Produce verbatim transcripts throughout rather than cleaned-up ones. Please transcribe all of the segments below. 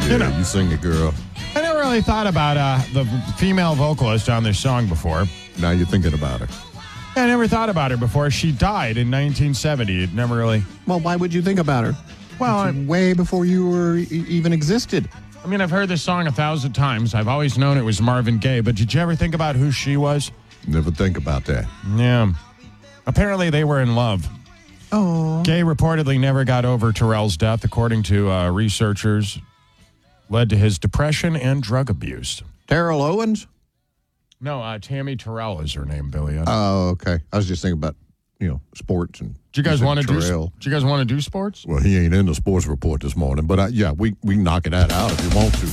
Yeah, you know, you sing it, girl. I never really thought about uh, the female vocalist on this song before. Now you're thinking about her. I never thought about her before. She died in nineteen seventy. It never really... Well, why would you think about her? Well, It's way before you were e- even existed. I mean, I've heard this song a thousand times. I've always known it was Marvin Gaye, but did you ever think about who she was? Never think about that. Yeah. Apparently, they were in love. Oh. Gaye reportedly never got over Terrell's death, according to uh, researchers. Led to his depression and drug abuse. Terrell Owens? No, uh, Tammy Terrell is her name, Billy. Oh, okay. I was just thinking about, you know, sports and. Do you guys want to do? Terrell. Do you guys want to do sports? Well, he ain't in the sports report this morning, but uh, yeah, we we knocking that out if you want to.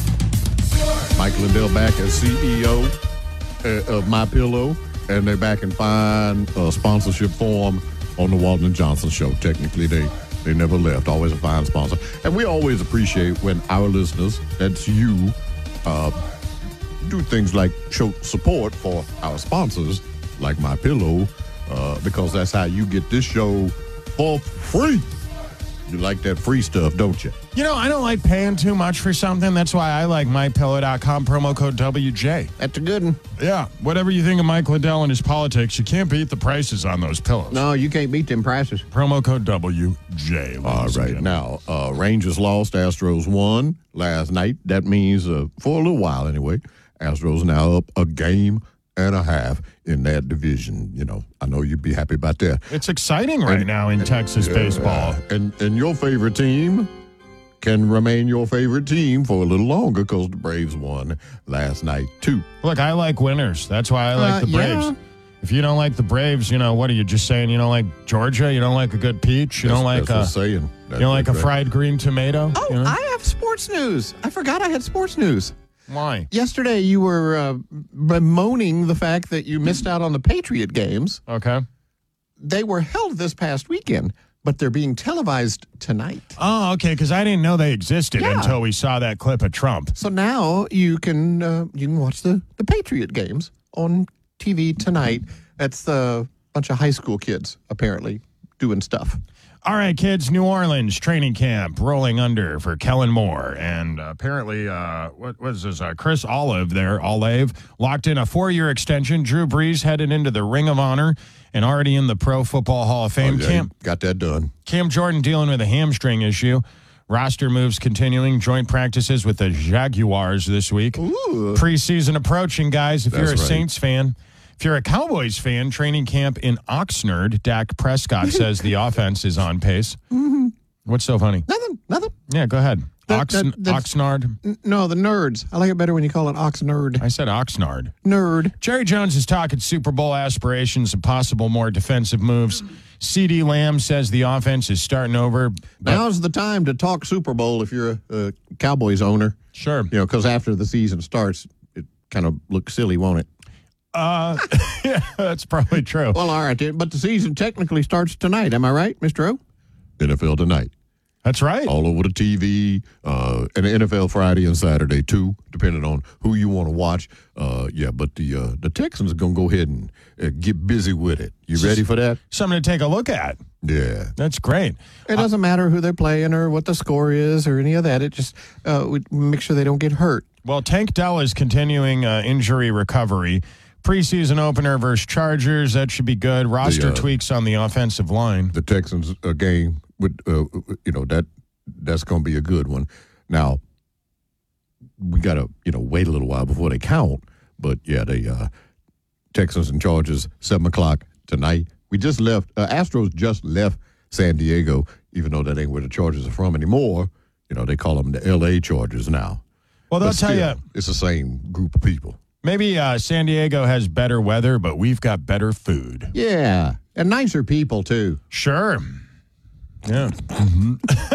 Mike Lindell back as C E O uh, of MyPillow, and they're back in fine uh, sponsorship form on the Walton and Johnson Show. Technically, they they never left. Always a fine sponsor, and we always appreciate when our listeners, that's you, uh, do things like show support for our sponsors, like MyPillow. Uh, because that's how you get this show for free. You like that free stuff, don't you? You know, I don't like paying too much for something. That's why I like my pillow dot com, promo code W J. That's a good one. Yeah, whatever you think of Mike Liddell and his politics, you can't beat the prices on those pillows. No, you can't beat them prices. Promo code W J. All right. Now, uh, Rangers lost, Astros won last night. That means, uh, for a little while anyway, Astros now up a game and a half in that division. You know, I know you'd be happy about that. It's exciting right And- now in Texas Yeah, baseball. And and your favorite team can remain your favorite team for a little longer because the Braves won last night, too. Look, I like winners. That's why I like Uh, the Braves. yeah. If you don't like the Braves, you know, what are you just saying? You don't like Georgia? You don't like a good peach? You That's- don't like that's what a, I'm saying. you don't like a fried green tomato? Oh, You know? I have sports news. I forgot I had sports news. Why? Yesterday, you were uh, bemoaning the fact that you missed out on the Patriot games. Okay. They were held this past weekend, but they're being televised tonight. Oh, okay, because I didn't know they existed Yeah. until we saw that clip of Trump. So now you can uh, you can watch the, the Patriot games on T V tonight. That's a bunch of high school kids, apparently, doing stuff. All right, kids, New Orleans training camp rolling under for Kellen Moore. And uh, apparently, uh, what was this? Uh, Chris Olive there, Olive, locked in a four-year extension. Drew Brees headed into the Ring of Honor and already in the Pro Football Hall of Fame. Oh, yeah, Cam, got that done. Cam Jordan dealing with a hamstring issue. Roster moves continuing. Joint practices with the Jaguars this week. Ooh. Preseason approaching, guys. If That's you're a right. Saints fan, if you're a Cowboys fan, training camp in Oxnard, Dak Prescott says the offense is on pace. Mm-hmm. What's so funny? Nothing, nothing. Yeah, go ahead. That- Ox, that- that's- Oxnard. N- No, the nerds. I like it better when you call it Ox Nerd. I said Oxnard. Nerd. Jerry Jones is talking Super Bowl aspirations and possible more defensive moves. CeeDee Lamb says the offense is starting over. But Now's the time to talk Super Bowl if you're a, a Cowboys owner. sure. You know, because after the season starts, it kind of looks silly, won't it? Uh, yeah, that's probably true. Well, all right, but the season technically starts tonight. Am I right, Mister O? N F L tonight. That's right. All over the T V, uh, and the N F L Friday and Saturday, too, depending on who you want to watch. Uh, yeah, but the uh, the Texans are going to go ahead and uh, get busy with it. You ready for that? Something to take a look at. Yeah. That's great. It doesn't matter who they're playing or what the score is or any of that. It just uh, we make sure they don't get hurt. Well, Tank Dell is continuing uh, injury recovery. Preseason opener versus Chargers. That should be good. Roster uh, tweaks on the offensive line. The Texans uh, game, with uh, you know, that that's going to be a good one. Now, we got to, you know, wait a little while before they count. But, yeah, the uh, Texans and Chargers, seven o'clock tonight. We just left, uh, Astros just left San Diego, even though that ain't where the Chargers are from anymore. You know, they call them the L A Chargers now. Well, they'll But tell still, you, it's the same group of people. maybe uh, San Diego has better weather, but we've got better food. Yeah, and nicer people too. Sure. Yeah.